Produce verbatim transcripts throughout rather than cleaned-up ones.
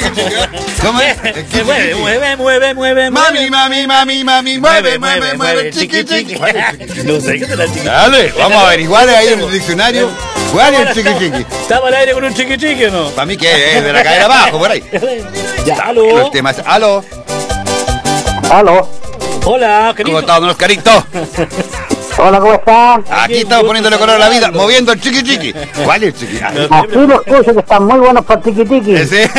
¿Cómo es? Se mueve, mueve, mueve, mueve. Mami, mami, mami, mami, mueve, mueve, mueve, chiqui, chiqui. No sé qué será el chiqui. Dale, vamos a averiguar ahí en el diccionario. ¿Cuál es el chiqui chiqui? ¿Estamos al aire con un chiqui chiqui o no? Para mí que es de la cadera abajo, por ahí. Ya, aló. El tema es, aló. Aló. Hola, ¿Cómo querido. están, don Oscarito? Hola, ¿cómo estás? Aquí estamos poniéndole color a la vida, moviendo el chiqui chiqui. ¿Cuál es el chiqui? Ah, Así lo escucho, que están muy buenos para tiqui tiqui. ese.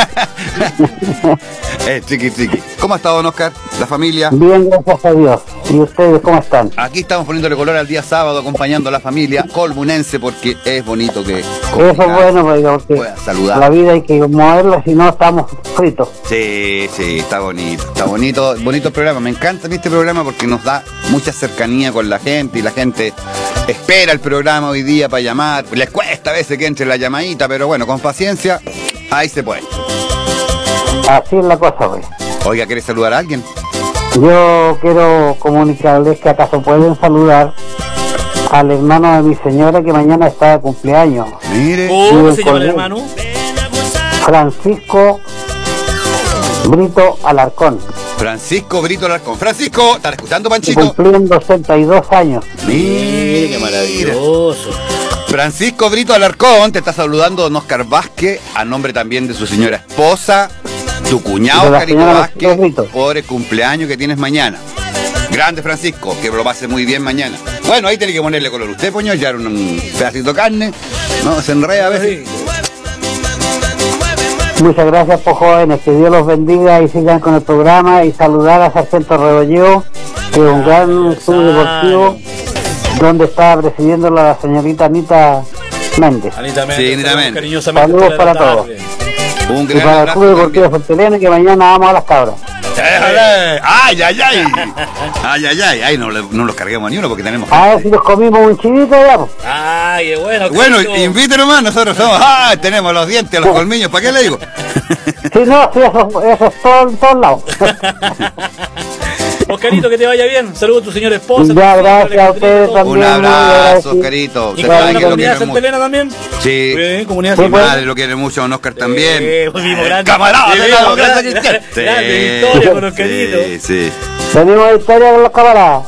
El chiqui chiqui. ¿Cómo ha estado, don Oscar? ¿La familia? Bien, gracias a Dios. ¿Y ustedes cómo están? Aquí estamos poniéndole color al día sábado, acompañando a la familia colmunense, porque es bonito que Eso es bueno, oiga, porque pueda saludar. la vida hay que moverla, si no estamos fritos. Sí, sí, está bonito, está bonito, bonito el programa. Me encanta este programa porque nos da mucha cercanía con la gente y la gente espera el programa hoy día para llamar. Les cuesta a veces que entre la llamadita, pero bueno, con paciencia, ahí se puede. Así es la cosa, güey. Oiga, ¿quieres saludar a alguien? Yo quiero comunicarles que acaso pueden saludar al hermano de mi señora que mañana está de cumpleaños. Mire. ¿Cómo se llama el hermano? Francisco Brito Alarcón. Francisco Brito Alarcón. Francisco, ¿estás escuchando, Panchito? Cumpliendo sesenta y dos años. Mire, qué maravilloso. Francisco Brito Alarcón, te está saludando don Oscar Vázquez, a nombre también de su señora esposa, tu cuñado De la Carito señora Vázquez, Brito. por el cumpleaños que tienes mañana. Grande Francisco, que lo pase muy bien mañana. Bueno, ahí tiene que ponerle color. Usted, poño, ya un, un pedacito de carne, no, se enreda a veces. Muchas gracias por jóvenes, que Dios los bendiga y sigan con el programa, y saludar a Sargento Rebolleo, que es un gran club deportivo donde está presidiendo la señorita Anita Méndez. Anita Méndez, Sí, Anita saludamos Méndez. cariñosamente Saludos toda la para todos. tarde. Un Y gran para el abrazo Club también. Deportivo Fortelene, que mañana vamos a las cabras. ¡Éjale! ¡Ay, ay, ay! ¡Ay, ay, ay! Ay, no, le- no los carguemos ni uno porque tenemos... A ver si nos comimos un chivito ya, pues. Ay, qué bueno. Bueno, Carito. invite nomás, nosotros somos... ¡Ah! Tenemos los dientes, los colmillos, ¿para qué le digo? Si no, si eso, eso es todo en todos lados. Oscarito, que te vaya bien. Saludos a tu señora esposa. Ya, tu gracias señora, a ustedes todo. también. Un abrazo, agradecido. Oscarito. ¿Y Se con sabe la que lo comunidad quiere Santa mucho. Elena también? Sí. Bien, comunidad Sí, Mi Santa pues. madre lo quiere mucho, don Oscar también. Eh, pues vimos grande. Camarada de la Vimos democracia grande, cristiana. grande historia con Oscarito. Sí, sí. Tenemos historia con los camaradas.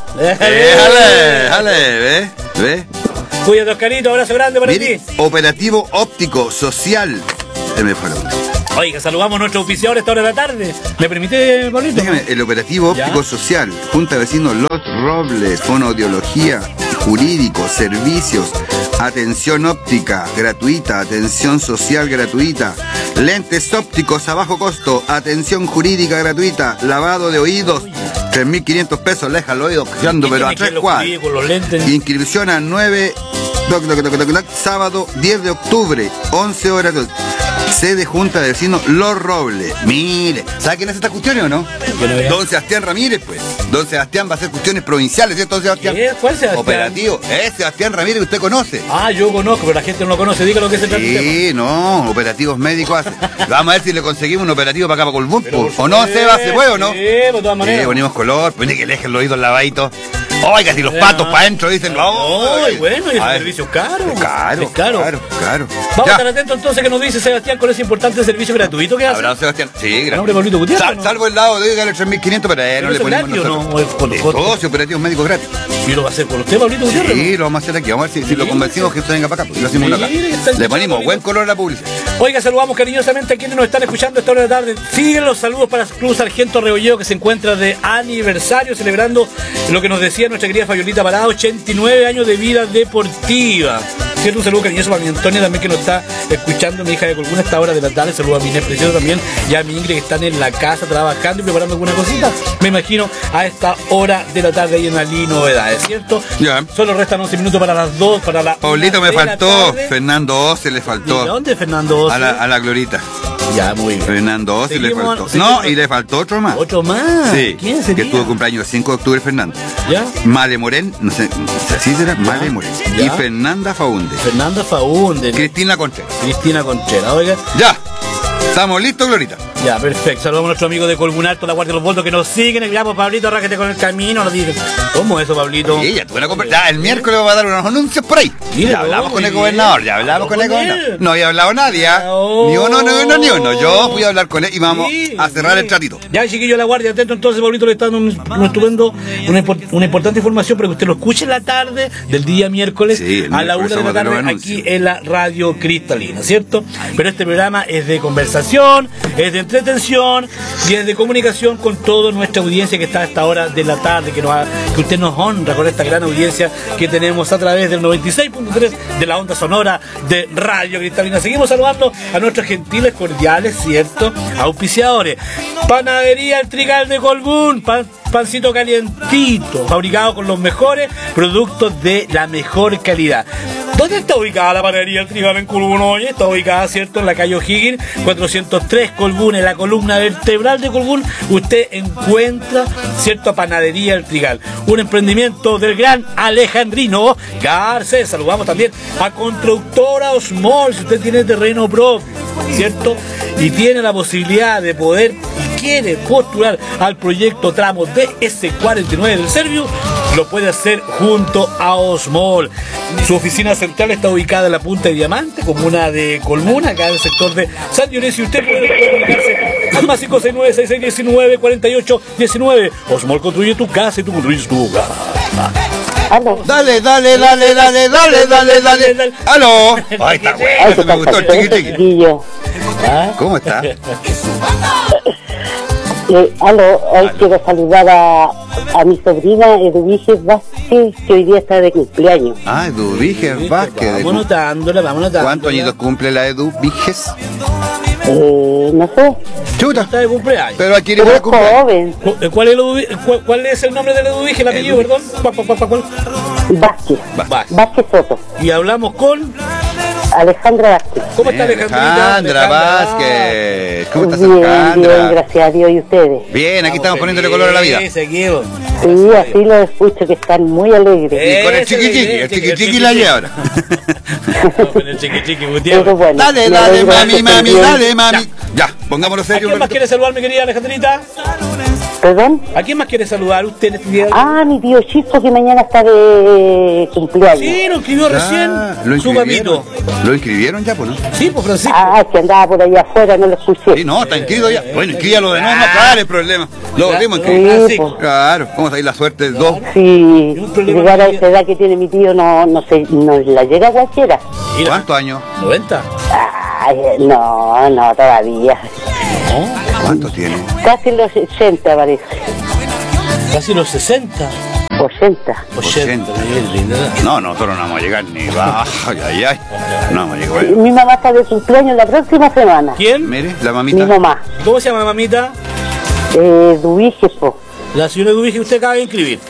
Déjale, déjale, ¿ves? ¿Ves? Cuídate, Oscarito. Abrazo grande para Mire, ti. operativo óptico social. Se me fue la última. Oiga, saludamos a nuestro oficiador a esta hora de la tarde. ¿Me permite, Pablito? Déjame, el operativo ¿Ya? óptico social, Junta de Vecinos Los Robles, fonoaudiología, jurídico, servicios, atención óptica gratuita, atención social gratuita, lentes ópticos a bajo costo, atención jurídica gratuita, lavado de oídos, tres mil quinientos pesos, le deja el oído quedando, pero a tres cuadras. Con los lentes. Inscripción a nueve, toc, toc, toc, toc, toc, sábado diez de octubre, once horas. Sede Junta de Vecinos Los Robles. Mire, ¿sabe quién hace estas cuestiones o no? Yo no veo. Don Sebastián Ramírez, pues. Don Sebastián va a hacer cuestiones provinciales, ¿cierto, don Sebastián? ¿Qué? ¿Cuál Sebastián? Operativo. Es Sebastián Ramírez que usted conoce. Ah, yo conozco, pero la gente no lo conoce. Diga lo que se trata el tema. Sí, no, operativos médicos hace. Vamos a ver si le conseguimos un operativo para acá, para Colbún. Pero por ¿O no, supuesto. Seba? ¿Se puede o no? Sí, de todas maneras. Sí, ponemos color, pone que le dejen los oídos lavaditos. Oiga, si los patos para adentro dicen, Ay, bueno, y es un Ay, servicio caro. es caro, Es caro. claro, claro. Vamos Ya. a estar atentos entonces que nos dice Sebastián con ese importante servicio gratuito que hace. Abrazo, Sebastián. Sí, ¿A gracias. nombre de Pablito Gutiérrez, Sal- no? Salvo el lado de los tres mil quinientos, pero a él no ¿Pero le eso ponemos gratis o nosotros. no? ¿O es con De costo? todos y operativos médicos gratis. ¿Y lo va a hacer con usted, Pablito Gutiérrez? Sí, lo vamos a hacer aquí. Vamos a ver si, si lo Sí, convencimos sí. que usted venga para acá. Pues, lo hacemos acá. Mire, está el Le ponemos chavo, buen amigo. color a la publicidad. Oiga, saludamos cariñosamente a quienes nos están escuchando a esta hora de la tarde. Siguen los saludos para Club Sargento Rebolleo, que se encuentra de aniversario, celebrando lo que nos decía nuestra querida Fabiola Parada, ochenta y nueve años de vida deportiva. Cierto, un saludo cariñoso para mi Antonia también, que nos está escuchando, mi hija de Colbún, a esta hora de la tarde. Saludo a mi Inés Precioso también, y a mi Ingrid, que están en la casa trabajando y preparando alguna cosita, me imagino, a esta hora de la tarde ahí en Ali Novedades, ¿cierto? Ya. Solo restan once minutos para las dos, para la Paulito una me de la faltó. tarde. Fernando Oce le ¿Y de faltó. dónde, Fernando Oce? A la, a la Glorita. Ya, muy bien. Fernando Oce le Seguimos, faltó. seguimos. No, y le faltó otro más. ¿Otro más? Sí, ¿Quién sería? que tuvo cumpleaños el cinco de octubre, Fernando. ¿Ya? Male Morén, no sé, así será, Male Morén. Ya. Y Fernanda Faunde. Fernanda Faúnde. Cristina Contreras. Cristina Conchera, oiga. Ya, estamos listos, Glorita. Ya, perfecto. Saludamos a nuestro amigo de Colbún Alto, la Guardia de los Boldos, que nos siguen. Y pues, Pablito, rájate con el camino. Nos dicen, ¿cómo es eso, Pablito? Sí, ya tuve una conversación. Ya, el miércoles va a dar unos anuncios por ahí. Mira, ya hablamos oh, con el bien. gobernador, ya hablamos con el con gobernador. él. No había hablado nadie, ¿ah? Oh. Ni uno, ni uno, ni uno. Yo fui a hablar con él y vamos Sí, a cerrar sí. el tratito. Ya, chiquillo, la Guardia, atento. Entonces, Pablito le está dando un, un estupendo, una, import- una importante información para que usted lo escuche en la tarde del día miércoles Sí, el a la miércoles una de la vamos a tener tarde un aquí anuncio. en la Radio Cristalina, ¿cierto? Pero este programa es de conversación, es de entretención y es de comunicación con toda nuestra audiencia que está a esta hora de la tarde, que, nos ha- que usted nos honra con esta gran audiencia que tenemos a través del noventa y seis punto tres de la onda sonora de Radio Cristalina. Seguimos saludando a nuestros gentiles, cordiales, ¿cierto? Auspiciadores. Panadería El Trigal de Colbún, pan, pancito calientito, fabricado con los mejores productos de la mejor calidad. ¿Dónde está ubicada la panadería El Trigal en Colbún? Oye, está ubicada, ¿cierto? En la calle O'Higgins, cuatrocientos tres Colbún, en la columna vertebral de Colbún. Usted encuentra, ¿cierto? Panadería El Trigal, un emprendimiento del gran Alejandrino Garcés. Saludamos también a Constructora Osmol, si usted tiene terreno propio, ¿cierto? Y tiene la posibilidad de poder y quiere postular al proyecto tramo D S cuarenta y nueve del Servio, lo puede hacer junto a Osmol. Su oficina central está ubicada en la Punta de Diamante, comuna de Colbún, acá en el sector de San Dionisio. Usted puede comunicarse al más cinco seis nueve, seis seis uno nueve, cuatro ocho uno nueve. Osmol construye tu casa y tú construyes tu hogar. Aló. Dale, dale, dale, dale, dale, dale, dale. ¡Aló! Ahí está, güey. Ay, Eso qué me gustó, el contento, chiqui chiqui. chiquillo. ¿Cómo está? Eh, aló, hoy quiero saludar a, a mi sobrina Eduviges Vázquez, que hoy día está de cumpleaños. Ah, Edu Víges Vázquez. Vamos notándola, vamos notándola. ¿Cuántos añitos cumple la Edu Víges? Eh, no sé, Chuta. Está de cumpleaños. Pero aquí pero le es cumple. joven. Cu- ¿Cuál es, el, Edu- cuál, cuál es el nombre del Eduvige, el apellido, Edu. perdón? ¿Cuál, cuál, cuál, cuál? Vázquez, Vázquez. Vázquez Soto, Y hablamos con... Alejandra Vázquez. ¿Cómo está Alejandrita? Alejandra Vázquez. ¿Cómo estás, Bien, bien, Alejandra? gracias a Dios y ustedes. Bien, aquí estamos poniéndole color a la vida. Sí, seguimos. Sí, así lo escucho, que están muy alegres. Eh, Y con el Esa es chiqui la chiqui, idea, el chiqui, chiqui el chiqui chiqui la chiqui. lleva ahora. Con el chiqui chiqui, Pero Gutiérrez. bueno, Dale, me dale, alegro mami, que mami, estén bien. dale, mami. Ya, pongámoslo ¿A serio. quién más quiere saludar, mi querida Alejandrita? ¿Perdón? ¿A quién más quiere saludar usted en este día? Ah, mi tío Chico, que mañana está de cumpleaños. Sí, lo escribió recién Ah, ¿Lo su inscribieron? papito. ¿Lo inscribieron ya, pues no? Sí, pues Francisco. Ah, que andaba por allá afuera, no lo escuché. Sí, no, está inscrito ya. Bueno, inscríbalo de nuevo, no, claro, el problema. Lo volvimos a Sí, inscribir. Sí. pues. Claro, vamos a ir la suerte de dos. Sí, un problema llegar a que- esa edad que tiene mi tío no, no sé, no la llega cualquiera. Mira, ¿Cuántos años? ¿noventa? Ay, no, no, todavía. ¿Cuántos tiene? Casi los ochenta parece. Casi los sesenta. ochenta. ochenta. Bien, linda. No, nosotros no vamos a llegar ni va. Ay, ay, ay. No vamos a llegar. Y mi mamá está de cumpleaños la próxima semana. ¿Quién? Mire, la Mi mamita. mamá, ¿Cómo se llama, mamita? eh, Duiges, po. La señora Eduvige que usted acaba de inscribir.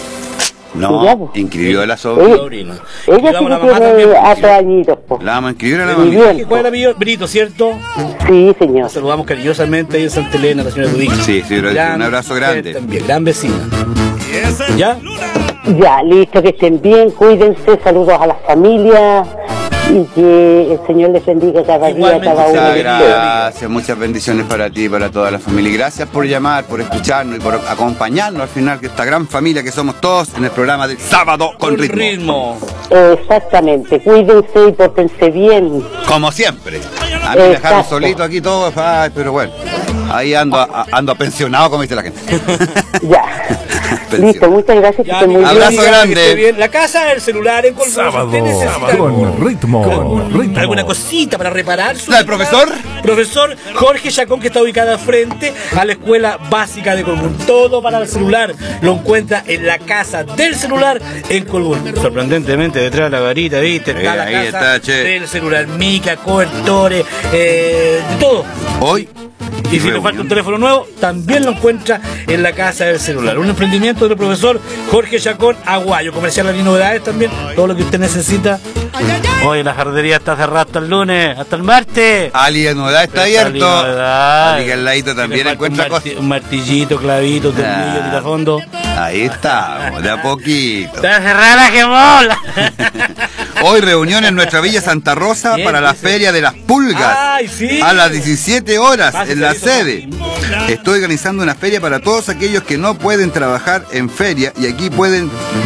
No, inscribió a la sobrina. Sobrina. Ella Y sí vamos a la que mamá tiene también. hartos añitos, po. La vamos a inscribir a la Muy mamita. bien. ¿Cuál es el apellido? Brito, ¿cierto? Sí, señor. Saludamos cariñosamente ahí en Santa Elena, la señora Eduvige. Sí, sí, un Gran abrazo mujer grande. También, gran vecina. ¿Ya? Ya, listo, que estén bien, cuídense, saludos a las familias y que el Señor les bendiga cada día a Igualmente, cada uno Muchas de ustedes. gracias, muchas bendiciones para ti y para toda la familia. Y gracias por llamar, por escucharnos y por acompañarnos al final de esta gran familia que somos todos en el programa del Sábado con Ritmo. Exactamente, cuídense y pórtense bien. Como siempre. A mí me dejaron Exacto. solito aquí todo, ay, pero bueno. Ahí ando, a- ando pensionado, como dice la gente. Ya. Pensión. Listo, muchas gracias, que Ya, estén muy mi Abrazo bien. amiga, grande. que esté bien. La casa, el celular en Colbún. Sábado ¿Usted necesita con algún- ritmo, algún- ritmo. alguna cosita para reparar su ¿La del profesor? Profesor Jorge Chacón, que está ubicada frente a la escuela básica de Colbún. Todo para el celular lo encuentra en la casa del celular en Colbún. Sorprendentemente, detrás de la varita, ¿viste? Está Sí, la ahí casa está, che. del celular. Mica, cobertores, eh, de todo. Hoy. Y si le falta un teléfono nuevo, también lo encuentra en la casa del celular. Un emprendimiento del profesor Jorge Chacón Aguayo. Comercial y novedades también. Todo lo que usted necesita. Hoy la jardinería está cerrada hasta el lunes, hasta el martes. Ali de Novedad está Ali abierto. Novedad. Ali que al ladito también Le falta encuentra un, marti- cosas. un martillito, clavito, tornillo, Ah. tirafondo. Ahí estamos, de a poquito. Está cerrada la que mola. Hoy reunión en nuestra Villa Santa Rosa Bien, para la dice. Feria de las Pulgas. Ay, sí. A las diecisiete horas Pásese, en la dice. procede. Estoy organizando una feria para todos aquellos que no pueden trabajar en feria y aquí pueden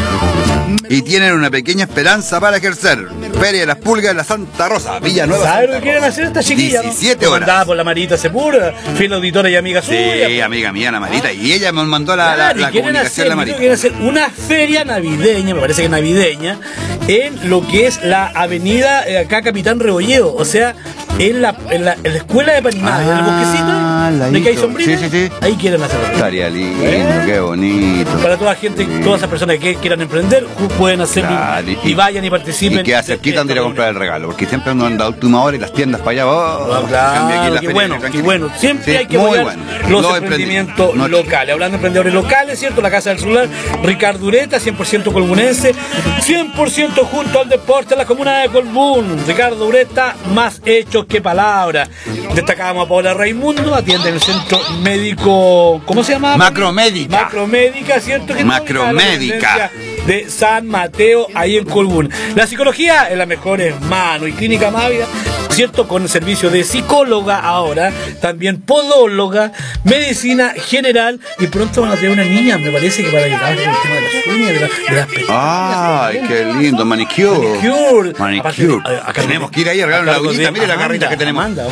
y tienen una pequeña esperanza para ejercer. Feria de las Pulgas de la Santa Rosa, Villanueva. ¿Sabes lo que quieren hacer esta chiquilla? diecisiete horas. Mandada por la Marita Sepúlveda, fiel auditora y amiga Sí, suya. amiga mía, la Marita. Y ella me mandó la, la, Claro, la y quieren comunicación hacer, de la Marita. quieren hacer una feria navideña, me parece que navideña, en lo que es la avenida eh, acá Capitán Rebolledo, o sea, en la, en la, en la escuela de Panimá, en el Ah, bosquecito, de que hay sombrilla, sí, sí, sí. ahí quieren hacerlo. Estaría lindo, ¿Eh? qué bonito. Para toda gente, Sí. todas esas personas que quieran emprender, pueden hacerlo Claro, y, y vayan y participen. Y queda cerquita donde ir a comprar el regalo, porque siempre uno anda a última hora y las tiendas para allá. Oh, Ah, en claro, cambio aquí en la qué feria bueno, viene qué tranquilo. bueno. Siempre Sí, hay que muy apoyar bueno. los Los emprendimientos emprendimientos. locales. Hablando de emprendedores locales, ¿cierto? La Casa del Celular, Ricardo Ureta, cien por ciento colbunense, cien por ciento junto al deporte en la comuna de Colbún. Ricardo Ureta, más hechos que palabras. Destacábamos a Paola Raimundo, atiende en el centro médico, ¿cómo se llama? Macromédica. Macromédica, ¿cierto? Que Macromédica. de San Mateo, ahí en Colbún. La psicología en las mejores manos y Clínica Mávida, ¿cierto? Con el servicio de psicóloga ahora, también podóloga, medicina general y pronto van a tener una niña, me parece que para ayudar con el tema de las uñas, de, la, de las pestañas. Ay, qué lindo, manicure. Manicure. Manicure. Aparte, acá- Tenemos que ir ahí a regalar a la cargo uñita. de Mire la Amanda, carrita que tenemos. Amanda.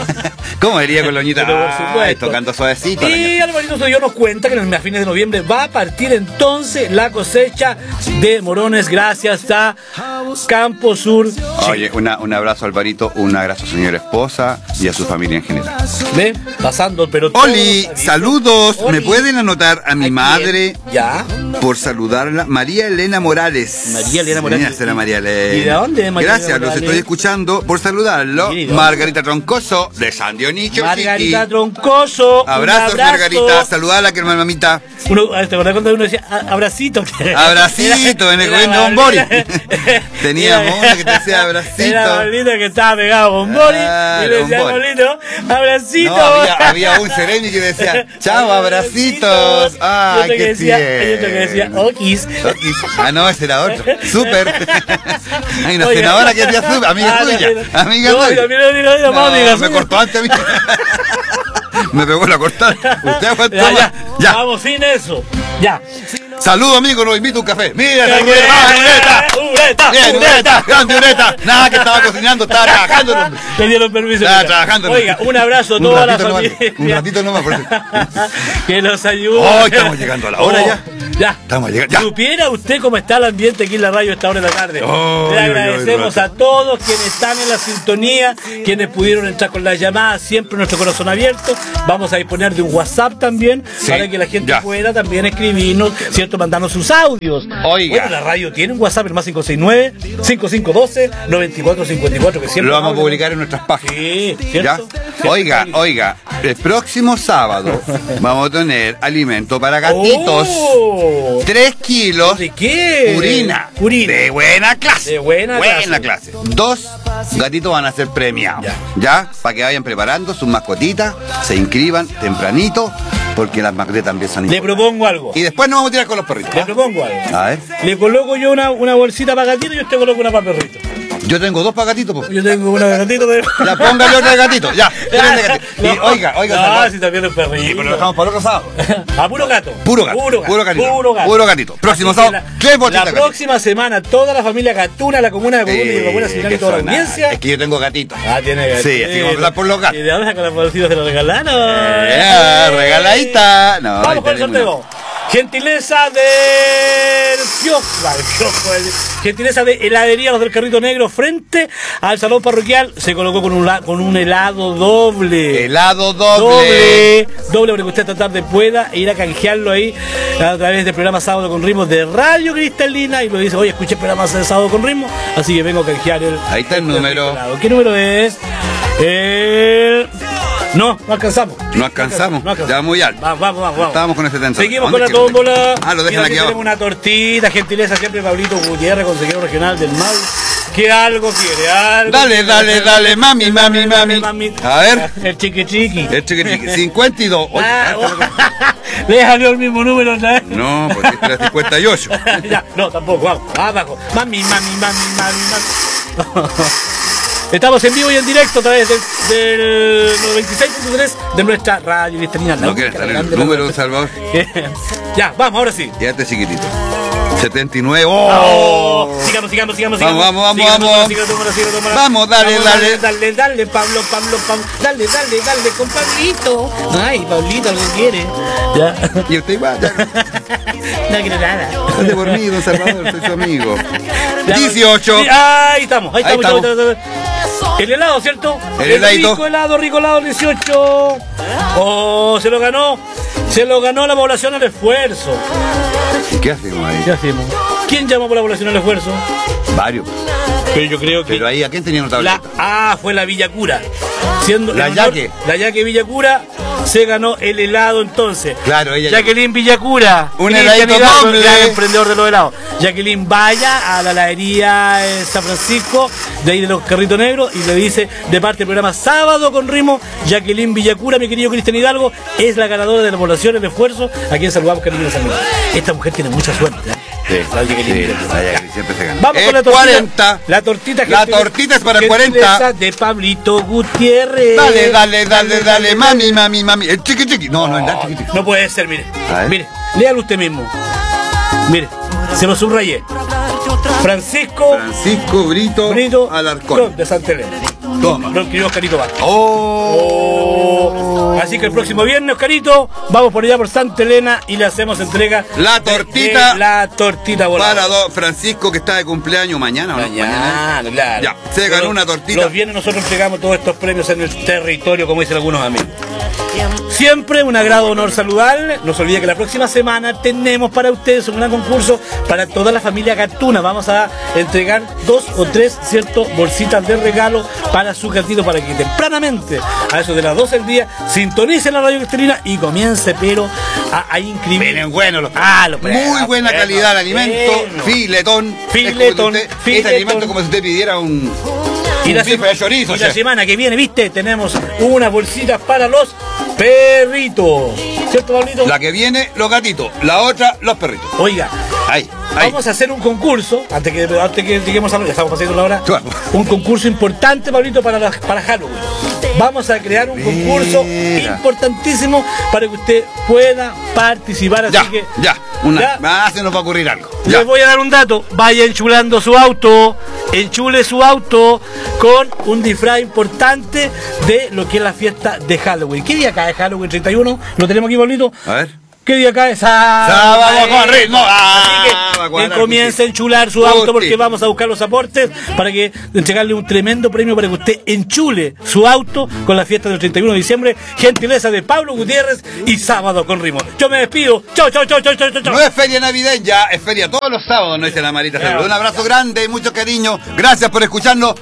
¿Cómo diría con la uñita? Pero por Ay, supuesto. tocando suavecito. la Y ñata. Alvarito Soyo nos cuenta que en el- a fines de noviembre va a partir entonces la cosecha de morones gracias a Campo Sur. Oye, una, un abrazo Alvarito, un abrazo señora esposa y a su familia en general. ¿Ve? Pasando, pero todo Oli, sabidito. saludos. Oli. ¿Me pueden anotar a mi ¿A madre quién? Ya. por saludarla? María Elena Morales. María Elena Morales. Señora, será María Elena. ¿Y de dónde, María Gracias, Elena los Morales? estoy escuchando por saludarlo. ¿Y de dónde? Margarita Troncoso, de San Dionisio. Margarita Chiqui. Troncoso. un Abrazos, abrazo. Margarita. Saludala, que hermana mamita. Uno, ¿te acordás cuando uno decía "A- abracito"? Abracito, en el Era gobierno de Don Bori. Paulita. Teníamos Era- una que te decía abracito. Era Paulita que estaba pegado con Bori. Ah, Y le decía con Bori. Paulito, abracito. No, había, había un sereni que decía, chao, abracitos. Y Ay, otro que qué decía, y otro que decía, tierno. okis. Okis. Ah, no, ese era otro. Súper. Hay una Oye. senadora que decía súper. Amiga Ah, tuya. también. Amiga No, tuya. también lo digo, digo, No, amiga me suya. cortó antes a mí. Me pegó la cortada. Usted aguantó Ya, más. ya, Ya. vamos sin eso. Ya. Saludos, amigo. Nos invita a un café. Mira, Ya, esa que- ureta. Ureta, Bien, Ureta. Ureta. Grande Ureta. Nada, que estaba cocinando, estaba trabajando. el hombre. Le dieron permiso. Estaba Mira. trabajando. Oiga, un abrazo a Un toda la ratito nomás, familia. un ratito nomás, por eso. Que nos ayude. Oh, estamos llegando a la hora ya. Ya. Estamos llegando. Ya. ¿Supiera usted cómo está el ambiente aquí en la radio a esta hora de la tarde? Oh, Le ay, agradecemos ay, a todos quienes están en la sintonía, quienes pudieron entrar con las llamadas, siempre nuestro corazón abierto. Vamos a disponer de un WhatsApp también, Sí, para que la gente ya. pueda también escribirnos, ¿cierto? Mandarnos sus audios. Oiga. Bueno, la radio tiene un WhatsApp, el más cinco seis nueve, cinco cinco uno dos, nueve cuatro cinco cuatro, que siempre Lo vamos a hablan. publicar en nuestras páginas. Sí, ¿Ya? ¿cierto? ¿Cierto? Oiga, oiga, el próximo sábado vamos a tener alimento para gatitos. Oh. Tres kilos. ¿De qué? Purina. Purina. De buena clase. De buena clase. Dos gatitos van a ser premiados. Ya. ¿Ya? Para que vayan preparando sus mascotitas, se inscriban tempranito, porque las mascotitas empiezan a Le importar. propongo algo. Y después nos vamos a tirar con los perritos. Le ¿va? propongo algo. A ver. Le coloco yo una, una bolsita para gatito y usted coloca una para perrito. Yo tengo dos para gatitos, pues. Yo tengo una de gatito de... Ya, póngale otra de gatito. Ya, tres de gatito. Y No, oiga, oiga, no, Salvador. si también es Y perrito. pero lo dejamos para otro sábado. A puro gato. Puro gato. Puro gato. Puro gatito. Puro gato. Puro gatito. Próximo Así que sábado, tres botellas La de gatito. próxima semana, toda la familia Gatuna, la comuna de Colbún y la comuna Eh, Señal y que toda la suena. audiencia. Es que yo tengo gatitos. Ah, tiene gatito. Sí, así que vamos a empezar por los gatos. ¿Y de dónde sacan las bolsitas de los regalanos? Eh, regaladita. No, Vamos ahí con el tenemos sorteo. Gentileza del kiosco, el kiosco, el- gentileza de heladería Los del Carrito Negro frente al salón parroquial. Se colocó con un, la- con un helado doble. Helado doble. Doble, doble para que usted esta tarde pueda ir a canjearlo ahí a través del programa Sábado con Ritmo de Radio Cristalina y lo dice, oye, escuché el programa de Sábado con Ritmo, así que vengo a canjear el... Ahí está el número. helado. ¿Qué número es? El... No, no alcanzamos. No alcanzamos. No alcanzamos. Ya muy alto. Vamos, vamos, vamos. Estábamos con el setenta. Seguimos con ¿Dónde la es que lo tengo? tómbola. Ah, lo dejan Mira, aquí tenemos abajo. una tortita, gentileza siempre Pablito Gutiérrez, consejero regional del M A U. Que algo quiere, algo. Dale, quiere. dale, dale, mami, mami, mami. A ver. El chiqui chiqui. El chiqui chiqui. cincuenta y dos. Oye, Ah, ah, está loco. le salió el mismo número otra vez. No, pues este era cincuenta y ocho. Ya, no, tampoco, vamos, abajo. Mami, mami, mami, mami, mami. Estamos en vivo y en directo a través del, del noventa y seis punto tres de nuestra radio Listerina. No quieres estar el número, Salvador. Ya, vamos, ahora sí. Quédate chiquitito. setenta y nueve. ¡Oh! Oh, sigamos, sigamos, sigamos, sigamos. Vamos, vamos, sigamos, vamos. Sigamos, sigamos, sigamos, sigamos. Vamos, dale, Vamos, dale. Dale, dale, Pablo, Pablo, Pablo. Dale, dale, dale, con Pablito. Ay, Pablito, lo que quiere. Ya. Y usted igual. Ya. No quiero nada. Dale por mí, don Salvador, soy su amigo. Ya, dieciocho. sí, ahí estamos, ahí, Ahí estamos. estamos. Ahí estamos, ahí estamos. El helado, ¿cierto? El heladito. Rico helado, rico helado, dieciocho. Oh, se lo ganó. Se lo ganó la población al esfuerzo. ¿Qué hacemos ahí? ¿Qué hacemos? ¿Quién llamó por la población al esfuerzo? Varios. Pero yo creo que... Pero ahí, ¿a quién tenía una La tableta? A fue la Villacura. Siendo La en honor- Yaque. La Yaque Villacura se ganó el helado entonces. Claro, ella. Jacqueline Villacura. Un Cristian heladito Hidalgo, doble. el gran emprendedor de los helados. Jacqueline vaya a la heladería en San Francisco, de ahí de los Carritos Negros, y le dice, de parte del programa Sábado con Ritmo, Jacqueline Villacura, mi querido Cristian Hidalgo, es la ganadora de la población el esfuerzo, a quien saludamos cariñosamente amigos. Esta mujer tiene mucha suerte, ¿eh? Sí, La Jacqueline sí, Villacura. la Jacqueline siempre se gana. Vamos Es con la tortita. cuarenta. La tortita La gentil- tortita es para el gentileza cuarenta. de Pablito Gutiérrez. Dale, dale, dale, dale, mami, mami, mami. El chiqui chiqui. No, no, es la chiqui chiqui. No puede ser, mire. A ver. Mire, léalo usted mismo. Mire, se lo subrayé. Francisco Francisco Brito, Brito Alarcón. de Santa Elena. Toma. Lo escribió Oscarito Vázquez. Oh. Así que el próximo viernes, Oscarito, vamos por allá por Santa Elena y le hacemos entrega La de- tortita de la tortita volada. Para don Francisco, que está de cumpleaños mañana, ¿o no? Mañana, claro. Ya, se ganó Pero una tortita. Los viernes nosotros entregamos todos estos premios en el territorio, como dicen algunos amigos. Siempre un agrado, honor saludarle. No se olvide que la próxima semana tenemos para ustedes un gran concurso para toda la familia Gatuna. Vamos a entregar dos o tres, ¿cierto?, bolsitas de regalo para su gatito, para que tempranamente, a eso de las doce del día, sintonice la radio Listerina y comience, pero a, a inscribir. Vienen buenos los Ah, los Muy buena bueno, calidad de alimento, bueno. filetón. Filetón, Es como si usted- filetón. Este alimento como si usted pidiera un, Y un la, bife de chorizo. y la chef. semana que viene, viste, tenemos unas bolsitas para los perritos. ¿Cierto, Pablito? La que viene, los gatitos. La otra, los perritos. Oiga, Ahí, ahí. vamos a hacer un concurso, antes que, antes que lleguemos a ya estamos pasando la hora, Claro. un concurso importante, Pablito, para, la- para Halloween. Vamos a crear un concurso Mira. importantísimo para que usted pueda participar, así Ya, que... ya. Una, ya. Más se nos va a ocurrir algo. Ya. Les voy a dar un dato. Vaya enchulando su auto. Enchule su auto con un disfraz importante de lo que es la fiesta de Halloween. ¿Qué día cae Halloween treinta y uno? ¿Lo tenemos aquí, Pablito? A ver. ¿Qué día cae? Sábado. Sábado con ritmo. Así que Ah, va a él cuadrar, comience a Gusti. enchular su auto, porque Gusti. vamos a buscar los aportes para que entregarle un tremendo premio para que usted enchule su auto con la fiesta del treinta y uno de diciembre. Gentileza de Pablo Gutiérrez y Sábado con Ritmo. Yo me despido. Chau, chau, chau, chau, chau, chau. No es feria navideña, es feria todos los sábados, no dice la Marita. Claro. Un abrazo grande y mucho cariño. Gracias por escucharnos.